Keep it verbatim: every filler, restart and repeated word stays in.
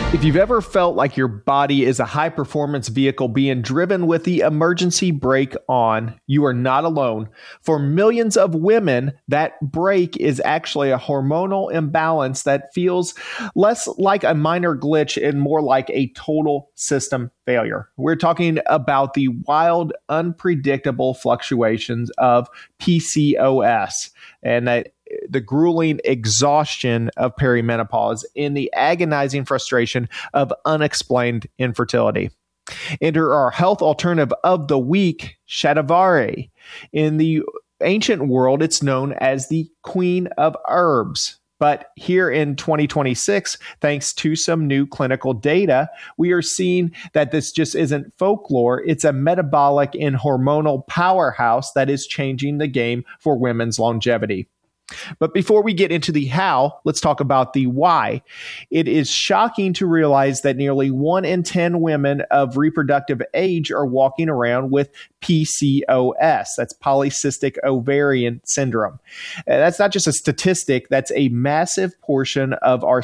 If you've ever felt like your body is a high-performance vehicle being driven with the emergency brake on, you are not alone. For millions of women, that brake is actually a hormonal imbalance that feels less like a minor glitch and more like a total system failure. We're talking about the wild, unpredictable fluctuations of P C O S and that the grueling exhaustion of perimenopause and the agonizing frustration of unexplained infertility. Enter our health alternative of the week, Shatavari. In the ancient world, it's known as the Queen of Herbs. But here in twenty twenty-six, thanks to some new clinical data, we are seeing that this just isn't folklore. It's a metabolic and hormonal powerhouse that is changing the game for women's longevity. But before we get into the how, let's talk about the why. It is shocking to realize that nearly one in ten women of reproductive age are walking around with P C O S. That's polycystic ovarian syndrome. Uh, that's not just a statistic. That's a massive portion of our